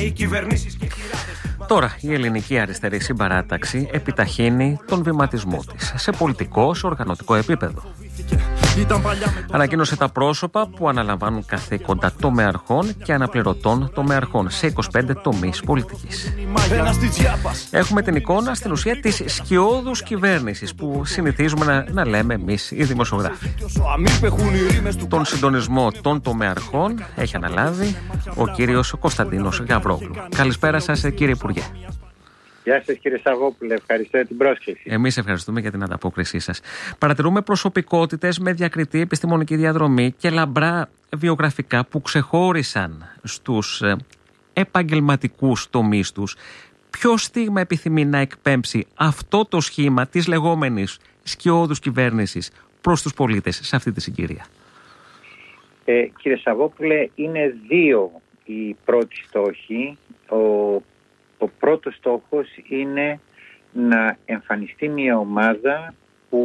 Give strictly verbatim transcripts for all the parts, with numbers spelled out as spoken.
οι κυβερνήσεις και οι πειράτες. Τώρα η ελληνική αριστερή συμπαράταξη επιταχύνει τον βηματισμό της σε πολιτικό, σε οργανωτικό επίπεδο. Ανακοίνωσε τα πρόσωπα που αναλαμβάνουν καθήκοντα τομεαρχών και αναπληρωτών τομεαρχών σε είκοσι πέντε τομείς πολιτικής. Έχουμε την εικόνα στην ουσία της σκιώδους κυβέρνησης που συνηθίζουμε να, να λέμε εμείς οι δημοσιογράφοι. Τον συντονισμό των τομεαρχών έχει αναλάβει ο κύριος Κωνσταντίνος Γαβρόγλου. Καλησπέρα σας, κύριε Υπουργέ. Γεια σας, κύριε Σαββόπουλε, ευχαριστώ για την πρόσκληση. Εμείς ευχαριστούμε για την ανταπόκρισή σας. Παρατηρούμε προσωπικότητες με διακριτή επιστημονική διαδρομή και λαμπρά βιογραφικά που ξεχώρισαν στους επαγγελματικούς τομείς τους. Ποιο στίγμα επιθυμεί να εκπέμψει αυτό το σχήμα της λεγόμενης σκιώδους κυβέρνησης προς τους πολίτες σε αυτή τη συγκυρία? Ε, κύριε Σαββόπουλε, είναι δύο οι πρώτοι στόχοι. Ο Ο πρώτος στόχος είναι να εμφανιστεί μια ομάδα που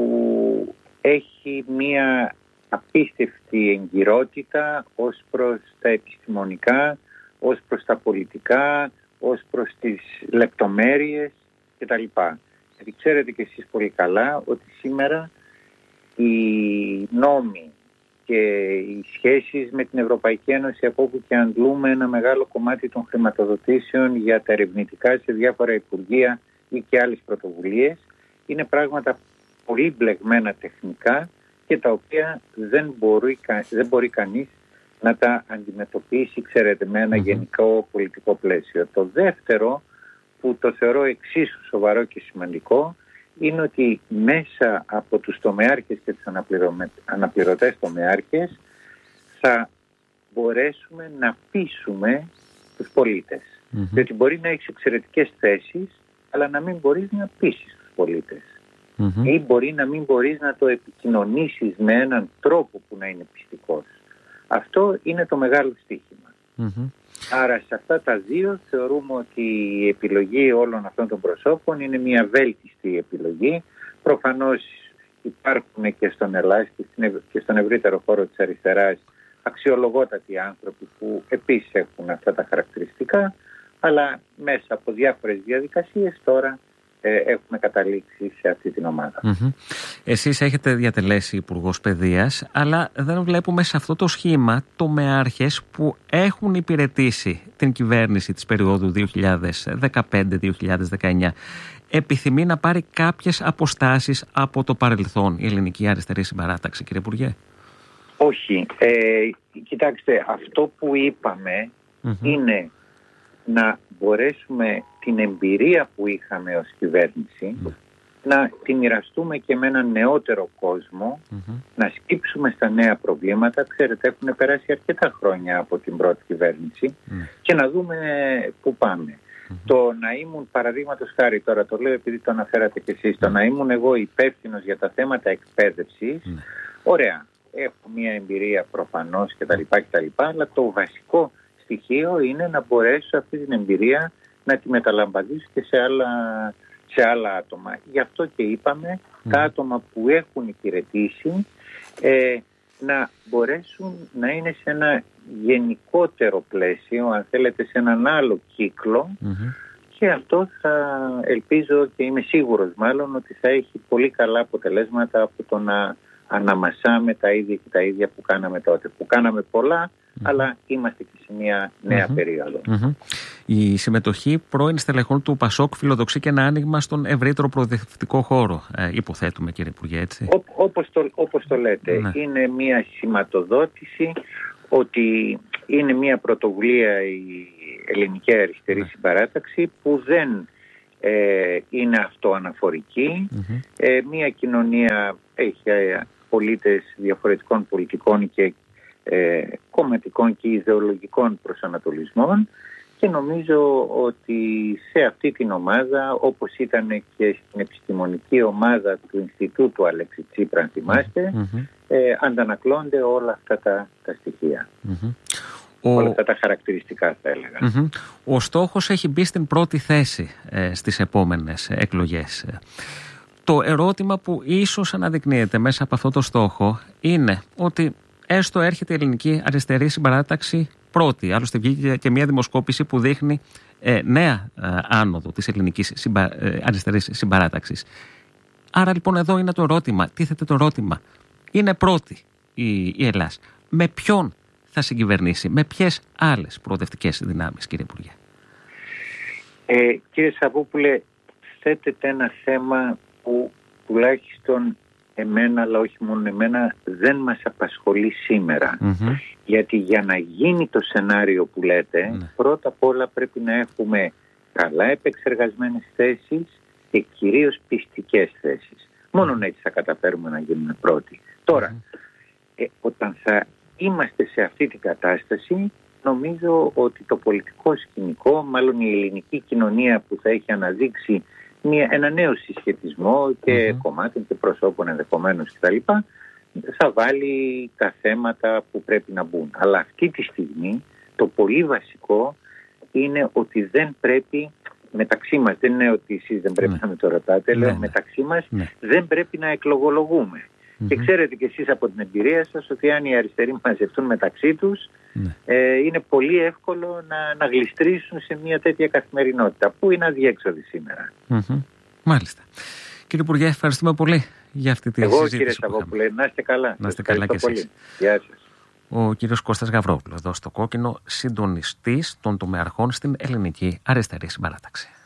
έχει μια απίστευτη εγκυρότητα ως προς τα επιστημονικά, ως προς τα πολιτικά, ως προς τις λεπτομέρειες κτλ. Γιατί ξέρετε και εσείς πολύ καλά ότι σήμερα οι νόμοι και οι σχέσεις με την Ευρωπαϊκή Ένωση, από όπου και αντλούμε ένα μεγάλο κομμάτι των χρηματοδοτήσεων για τα ερευνητικά σε διάφορα υπουργεία ή και άλλες πρωτοβουλίες, είναι πράγματα πολύ μπλεγμένα τεχνικά και τα οποία δεν μπορεί, δεν μπορεί κανείς να τα αντιμετωπίσει, ξέρετε, με ένα mm-hmm. γενικό πολιτικό πλαίσιο. Το δεύτερο, που το θεωρώ εξίσου σοβαρό και σημαντικό, είναι ότι μέσα από τους τομεάρχες και τους αναπληρωτές τομεάρχες θα μπορέσουμε να πείσουμε τους πολίτες. Mm-hmm. Διότι μπορεί να έχεις εξαιρετικές θέσεις, αλλά να μην μπορείς να πείσεις τους πολίτες. Mm-hmm. Ή μπορεί να μην μπορείς να το επικοινωνήσεις με έναν τρόπο που να είναι πιστικός. Αυτό είναι το μεγάλο στοίχημα. Mm-hmm. Άρα σε αυτά τα δύο θεωρούμε ότι η επιλογή όλων αυτών των προσώπων είναι μια βέλτιστη επιλογή. Προφανώς υπάρχουν και στον Ελλάδα και στον ευρύτερο χώρο της αριστεράς αξιολογότατοι άνθρωποι που επίσης έχουν αυτά τα χαρακτηριστικά, αλλά μέσα από διάφορες διαδικασίες τώρα ε, έχουμε καταλήξει σε αυτή την ομάδα. Mm-hmm. Εσείς έχετε διατελέσει Υπουργός Παιδείας, αλλά δεν βλέπουμε σε αυτό το σχήμα τομεάρχες που έχουν υπηρετήσει την κυβέρνηση της περίοδου δύο χιλιάδες δεκαπέντε με δύο χιλιάδες δεκαεννιά. Επιθυμεί να πάρει κάποιες αποστάσεις από το παρελθόν η ελληνική αριστερή συμπαράταξη, κύριε Υπουργέ? Όχι. Ε, κοιτάξτε, αυτό που είπαμε mm-hmm. είναι να μπορέσουμε την εμπειρία που είχαμε ως κυβέρνηση mm. να τη μοιραστούμε και με έναν νεότερο κόσμο, mm-hmm. να σκύψουμε στα νέα προβλήματα. Ξέρετε, έχουν περάσει αρκετά χρόνια από την πρώτη κυβέρνηση mm. και να δούμε πού πάμε. Mm-hmm. Το να ήμουν, παραδείγματος χάρη, τώρα το λέω επειδή το αναφέρατε κι εσείς, mm. το να ήμουν εγώ υπεύθυνος για τα θέματα εκπαίδευσης, mm. ωραία, έχω μια εμπειρία προφανώς κτλ, κτλ, αλλά το βασικό στοιχείο είναι να μπορέσω αυτή την εμπειρία να τη μεταλαμπαδίσω και σε άλλα, σε άλλα άτομα. Γι' αυτό και είπαμε mm. τα άτομα που έχουν υπηρετήσει ε, να μπορέσουν να είναι σε ένα γενικότερο πλαίσιο, αν θέλετε σε έναν άλλο κύκλο mm-hmm. και αυτό θα ελπίζω και είμαι σίγουρος μάλλον ότι θα έχει πολύ καλά αποτελέσματα από το να αναμασάμε τα ίδια και τα ίδια που κάναμε τότε. Που κάναμε πολλά, mm-hmm. αλλά είμαστε και σε μια νέα mm-hmm. περίοδο. Mm-hmm. Η συμμετοχή πρώην στελεχών του ΠΑΣΟΚ φιλοδοξεί και ένα άνοιγμα στον ευρύτερο προοδευτικό χώρο, ε, υποθέτουμε, κύριε Υπουργέ, έτσι. Ό, όπως, το, όπως το λέτε, mm-hmm. είναι μια σηματοδότηση, ότι είναι μια πρωτοβουλία η ελληνική αριστερή mm-hmm. συμπαράταξη που δεν ε, είναι αυτοαναφορική. Mm-hmm. Ε, μια κοινωνία έχει πολίτες διαφορετικών πολιτικών και ε, κομματικών και ιδεολογικών προσανατολισμών και νομίζω ότι σε αυτή την ομάδα, όπως ήταν και στην επιστημονική ομάδα του Ινστιτούτου Αλέξη Τσίπρα, αν θυμάστε, mm-hmm. ε, αντανακλώνται όλα αυτά τα, τα στοιχεία. Mm-hmm. Όλα αυτά τα χαρακτηριστικά, θα έλεγα. Mm-hmm. Ο στόχος έχει μπει στην πρώτη θέση ε, στις επόμενες εκλογές. Το ερώτημα που ίσως αναδεικνύεται μέσα από αυτό το στόχο είναι ότι έστω έρχεται η ελληνική αριστερή συμπαράταξη πρώτη. Άλλωστε βγήκε και μια δημοσκόπηση που δείχνει ε, νέα ε, άνοδο της ελληνικής συμπα, ε, αριστερής συμπαράταξης. Άρα λοιπόν εδώ είναι το ερώτημα, τίθεται το ερώτημα. Είναι πρώτη η, η Ελλάς. Με ποιον θα συγκυβερνήσει, με ποιες άλλες προοδευτικές δυνάμεις, κύριε Υπουργέ? Ε, κύριε Σαββόπουλε, θέτεται ένα θέμα που τουλάχιστον εμένα, αλλά όχι μόνο εμένα, δεν μας απασχολεί σήμερα. Mm-hmm. Γιατί για να γίνει το σενάριο που λέτε, mm. πρώτα απ' όλα πρέπει να έχουμε καλά επεξεργασμένες θέσεις και κυρίως πιστικές θέσεις. Μόνον έτσι θα καταφέρουμε να γίνουμε πρώτοι. Τώρα, mm. ε, όταν θα είμαστε σε αυτή την κατάσταση, νομίζω ότι το πολιτικό σκηνικό, μάλλον η ελληνική κοινωνία που θα έχει αναδείξει μια, ένα νέο συσχετισμό και mm-hmm. κομμάτων και προσώπων ενδεχομένως κτλ., θα βάλει τα θέματα που πρέπει να μπουν. Αλλά αυτή τη στιγμή το πολύ βασικό είναι ότι δεν πρέπει μεταξύ μας, δεν είναι ότι εσείς δεν πρέπει mm. να με το ρωτάτε, mm. λέω mm. μεταξύ μας mm. δεν πρέπει να εκλογολογούμε. Mm-hmm. Και ξέρετε κι εσείς από την εμπειρία σας ότι αν οι αριστεροί μαζευτούν μεταξύ τους mm. ε, είναι πολύ εύκολο να, να γλιστρήσουν σε μια τέτοια καθημερινότητα που είναι αδιέξοδη σήμερα. Mm-hmm. Μάλιστα. Κύριε Υπουργέ, ευχαριστούμε πολύ για αυτή τη Εγώ, συζήτηση. Εγώ κύριε Σαββόπουλε, να είστε καλά. Να είστε καλά κι εσείς. Γεια σας. Ο κύριος Κώστας Γαβρόπουλος, εδώ στο Κόκκινο, συντονιστής των τομεαρχών στην ελληνική αριστερή συμπαράταξη.